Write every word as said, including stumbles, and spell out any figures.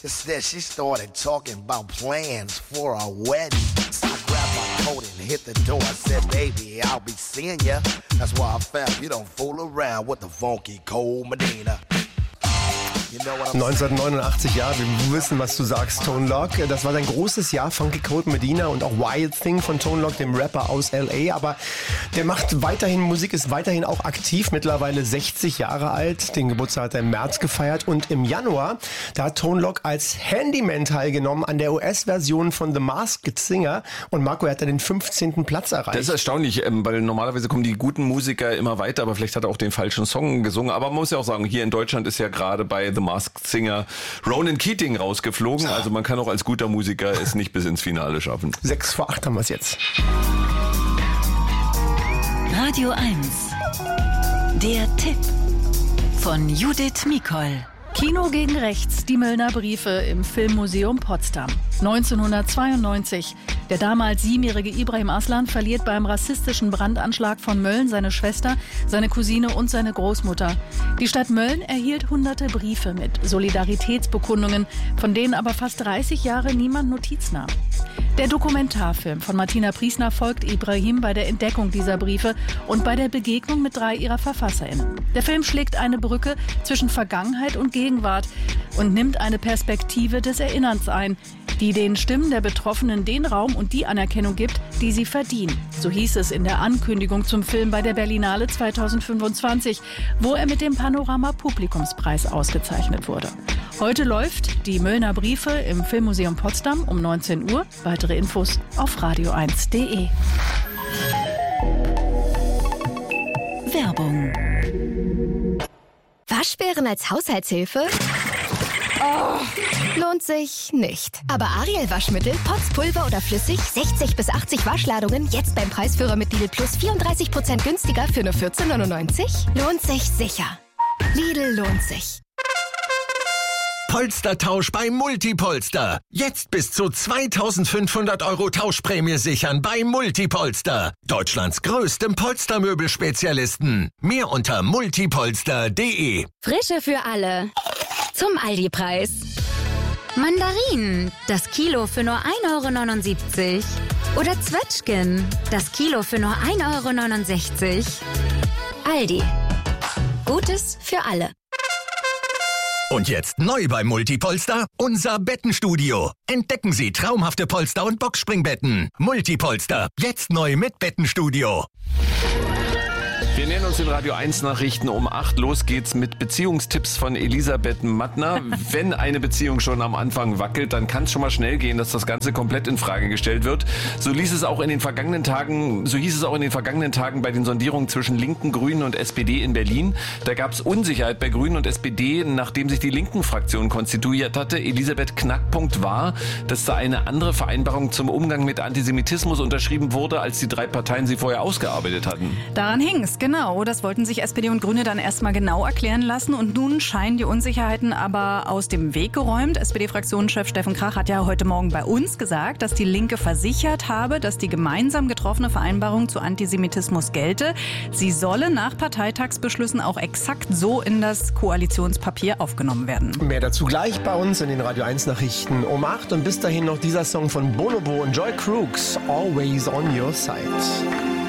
Just then she started talking about plans for our wedding. So I grabbed my coat and hit the door. I said, baby, I'll be seeing ya. That's why I found you don't fool around with the funky cold Medina. neunzehnhundertneunundachtzig, ja, wir wissen, was du sagst, Tone Loc. Das war sein großes Jahr, Funky Cold Medina und auch Wild Thing von Tone Loc, dem Rapper aus L A. Aber der macht weiterhin Musik, ist weiterhin auch aktiv, mittlerweile sechzig Jahre alt. Den Geburtstag hat er im März gefeiert und im Januar, da hat Tone Loc als Handyman teilgenommen an der U S-Version von The Masked Singer. Und Marco, er hat da den fünfzehnten Platz erreicht. Das ist erstaunlich, weil normalerweise kommen die guten Musiker immer weiter, aber vielleicht hat er auch den falschen Song gesungen. Aber man muss ja auch sagen, hier in Deutschland ist ja gerade bei The Masked Singer Ronan Keating rausgeflogen. Also man kann auch als guter Musiker es nicht bis ins Finale schaffen. Sechs vor acht haben wir es jetzt. Radio eins. Der Tipp von Judith Mikol. Kino gegen rechts, die Möllner Briefe im Filmmuseum Potsdam. neunzehnhundertzweiundneunzig. Der damals siebenjährige Ibrahim Aslan verliert beim rassistischen Brandanschlag von Mölln seine Schwester, seine Cousine und seine Großmutter. Die Stadt Mölln erhielt hunderte Briefe mit Solidaritätsbekundungen, von denen aber fast dreißig Jahre niemand Notiz nahm. Der Dokumentarfilm von Martina Priesner folgt Ibrahim bei der Entdeckung dieser Briefe und bei der Begegnung mit drei ihrer VerfasserInnen. Der Film schlägt eine Brücke zwischen Vergangenheit und Gegenwart und nimmt eine Perspektive des Erinnerns ein, die den Stimmen der Betroffenen den Raum und die Anerkennung gibt, die sie verdienen. So hieß es in der Ankündigung zum Film bei der Berlinale zweitausendfünfundzwanzig, wo er mit dem Panorama-Publikumspreis ausgezeichnet wurde. Heute läuft die Möllner Briefe im Filmmuseum Potsdam um neunzehn Uhr. Weitere Infos auf radio eins punkt de. Werbung. Waschbären als Haushaltshilfe? Oh, lohnt sich nicht. Aber Ariel Waschmittel, Pots, Pulver oder flüssig, sechzig bis achtzig Waschladungen, jetzt beim Preisführer mit Lidl Plus vierunddreißig Prozent günstiger für nur vierzehn neunundneunzig? Lohnt sich sicher. Lidl lohnt sich. Polstertausch bei Multipolster. Jetzt bis zu zweitausendfünfhundert Euro Tauschprämie sichern bei Multipolster. Deutschlands größtem Polstermöbelspezialisten. Mehr unter multipolster punkt de. Frische für alle. Zum Aldi-Preis. Mandarinen, das Kilo für nur ein Euro neunundsiebzig. Oder Zwetschgen, das Kilo für nur ein Euro neunundsechzig. Aldi. Gutes für alle. Und jetzt neu bei Multipolster, unser Bettenstudio. Entdecken Sie traumhafte Polster- und Boxspringbetten. Multipolster, jetzt neu mit Bettenstudio. Wir nähern uns den Radio eins Nachrichten um acht. Los geht's mit Beziehungstipps von Elisabeth Mattner. Wenn eine Beziehung schon am Anfang wackelt, dann kann es schon mal schnell gehen, dass das Ganze komplett in Frage gestellt wird. So ließ es auch in den vergangenen Tagen, so hieß es auch in den vergangenen Tagen bei den Sondierungen zwischen Linken, Grünen und S P D in Berlin. Da gab es Unsicherheit bei Grünen und S P D, nachdem sich die Linken-Fraktion konstituiert hatte. Elisabeth, Knackpunkt war, dass da eine andere Vereinbarung zum Umgang mit Antisemitismus unterschrieben wurde, als die drei Parteien sie vorher ausgearbeitet hatten. Daran hing es, genau. Das wollten sich S P D und Grüne dann erstmal genau erklären lassen. Und nun scheinen die Unsicherheiten aber aus dem Weg geräumt. S P D-Fraktionschef Steffen Krach hat ja heute Morgen bei uns gesagt, dass die Linke versichert habe, dass die gemeinsam getroffene Vereinbarung zu Antisemitismus gelte. Sie solle nach Parteitagsbeschlüssen auch exakt so in das Koalitionspapier aufgenommen werden. Mehr dazu gleich bei uns in den Radio eins Nachrichten um acht. Und bis dahin noch dieser Song von Bonobo und Joy Crooks, Always on Your Side.